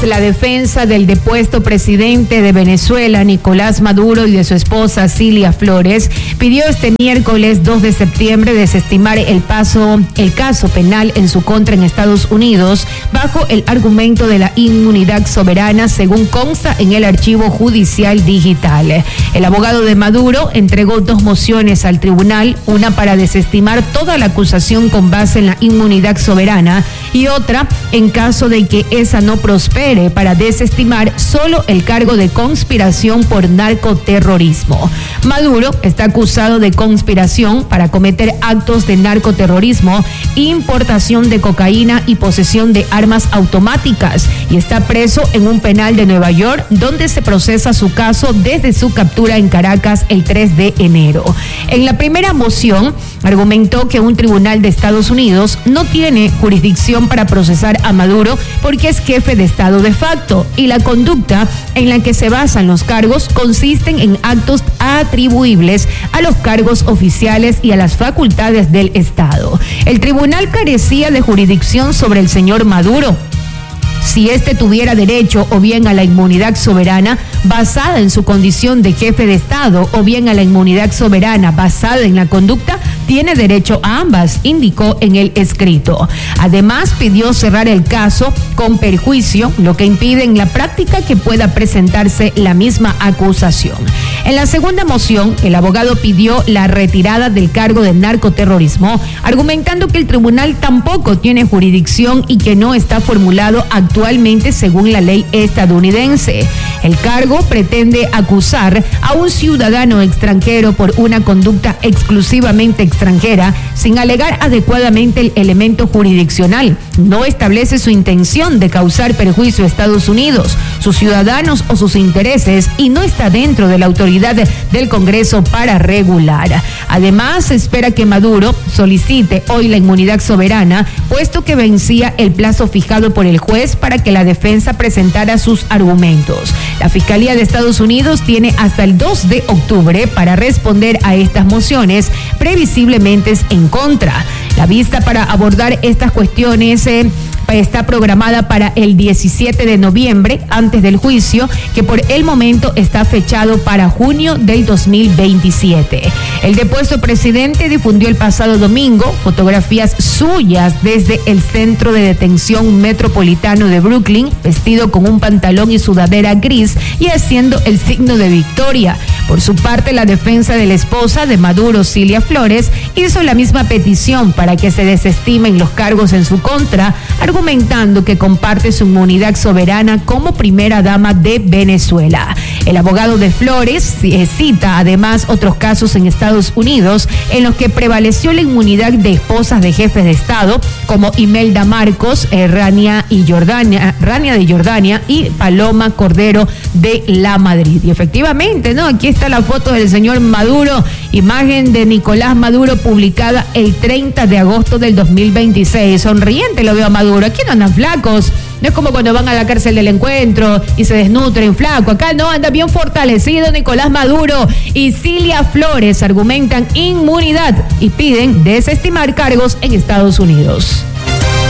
La defensa del depuesto presidente de Venezuela, Nicolás Maduro, y de su esposa, Cilia Flores, pidió este miércoles 2 de septiembre desestimar el caso penal en su contra en Estados Unidos bajo el argumento de la inmunidad soberana, según consta en el archivo judicial digital. El abogado de Maduro entregó 2 mociones al tribunal, una para desestimar toda la acusación con base en la inmunidad soberana y otra en caso de que esa no prospere, para desestimar solo el cargo de conspiración por narcoterrorismo. Maduro está acusado de conspiración para cometer actos de narcoterrorismo, importación de cocaína y posesión de armas automáticas, y está preso en un penal de Nueva York, donde se procesa su caso desde su captura en Caracas el 3 de enero. En la primera moción, argumentó que un tribunal de Estados Unidos no tiene jurisdicción para procesar a Maduro porque es jefe de Estado de facto, y la conducta en la que se basan los cargos consisten en actos atribuibles a los cargos oficiales y a las facultades del Estado. El tribunal carecía de jurisdicción sobre el señor Maduro. Si éste tuviera derecho o bien a la inmunidad soberana basada en su condición de jefe de Estado o bien a la inmunidad soberana basada en la conducta, tiene derecho a ambas, indicó en el escrito. Además, pidió cerrar el caso con perjuicio, lo que impide en la práctica que pueda presentarse la misma acusación. En la segunda moción, el abogado pidió la retirada del cargo de narcoterrorismo, argumentando que el tribunal tampoco tiene jurisdicción y que no está formulado actualmente según la ley estadounidense. El cargo pretende acusar a un ciudadano extranjero por una conducta exclusivamente extranjera sin alegar adecuadamente el elemento jurisdiccional. No establece su intención de causar perjuicio a Estados Unidos, sus ciudadanos o sus intereses, y no está dentro de la autoridad del Congreso para regular. Además, se espera que Maduro solicite hoy la inmunidad soberana, puesto que vencía el plazo fijado por el juez para que la defensa presentara sus argumentos. La Fiscalía de Estados Unidos tiene hasta el 2 de octubre para responder a estas mociones, previsiblemente en contra. La vista para abordar estas cuestiones está programada para el 17 de noviembre, antes del juicio, que por el momento está fechado para junio del 2027. El depuesto presidente difundió el pasado domingo fotografías suyas desde el centro de detención metropolitano de Brooklyn, vestido con un pantalón y sudadera gris y haciendo el signo de victoria. Por su parte, la defensa de la esposa de Maduro, Cilia Flores, hizo la misma petición para que se desestimen los cargos en su contra, argumentando que comparte su inmunidad soberana como primera dama de Venezuela. El abogado de Flores cita además otros casos en Estados Unidos en los que prevaleció la inmunidad de esposas de jefes de Estado, como Imelda Marcos, Rania de Jordania y Paloma Cordero de La Madrid. Y efectivamente, ¿no? Aquí está la foto del señor Maduro, imagen de Nicolás Maduro publicada el 30 de agosto del 2026. Sonriente lo veo a Maduro. Aquí no andan flacos. No es como cuando van a la cárcel del Encuentro y se desnutren flaco. Acá no, anda bien fortalecido Nicolás Maduro. Y Cilia Flores argumentan inmunidad y piden desestimar cargos en Estados Unidos.